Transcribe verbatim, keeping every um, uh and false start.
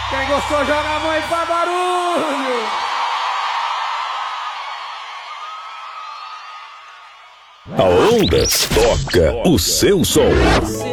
Quem gostou, joga a mão e faz barulho. A Ondas toca o seu som.